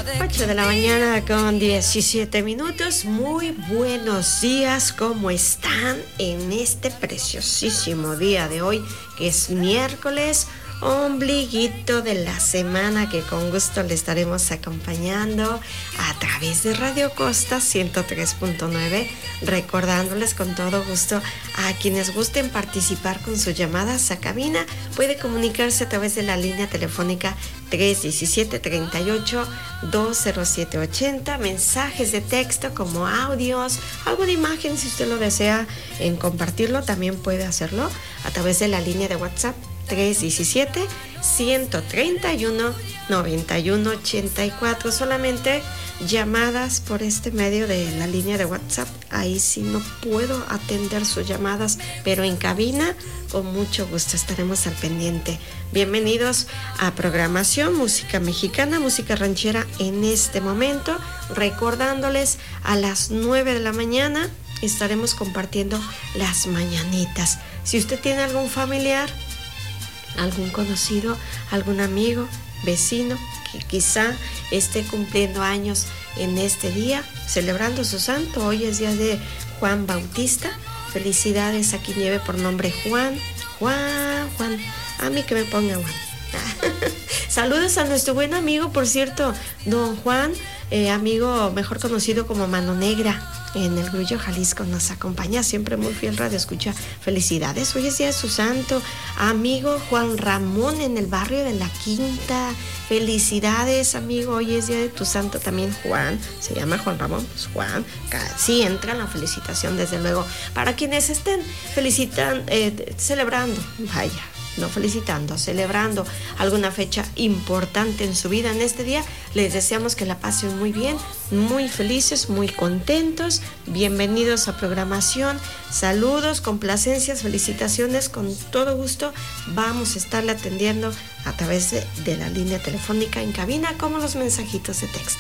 8 de la mañana con 17 minutos. Muy buenos días, ¿cómo están en este preciosísimo día de hoy, que es miércoles, ombliguito de la semana, que con gusto le estaremos acompañando a través de Radio Costa 103.9, recordándoles con todo gusto a quienes gusten participar con sus llamadas a cabina. Puede comunicarse a través de la línea telefónica 317-38-20780, mensajes de texto como audios, algo de imagen, si usted lo desea en compartirlo, también puede hacerlo a través de la línea de WhatsApp 317-131-9184. Solamente llamadas por este medio de la línea de WhatsApp. Ahí sí no puedo atender sus llamadas, pero en cabina con mucho gusto estaremos al pendiente. Bienvenidos a programación música mexicana, música ranchera en este momento, recordándoles a las 9 de la mañana estaremos compartiendo las mañanitas. Si usted tiene algún familiar, algún conocido, algún amigo, vecino que quizá esté cumpliendo años en este día, celebrando su santo. Hoy es día de Juan Bautista. Felicidades a quien lleve por nombre Juan. A mí que me ponga Juan. Saludos a nuestro buen amigo, por cierto, don Juan, amigo mejor conocido como Mano Negra. En el Grullo, Jalisco, nos acompaña siempre, muy fiel radio escucha. Felicidades, hoy es día de su santo. Amigo Juan Ramón en el barrio de La Quinta, felicidades, amigo, hoy es día de tu santo también. Juan, se llama Juan Ramón, pues Juan, sí entra en la felicitación, desde luego. Para quienes estén celebrando, vaya, no felicitando, celebrando alguna fecha importante en su vida en este día, les deseamos que la pasen muy bien, muy felices, muy contentos. Bienvenidos a programación, saludos, complacencias, felicitaciones, con todo gusto vamos a estarle atendiendo a través de la línea telefónica en cabina, como los mensajitos de texto.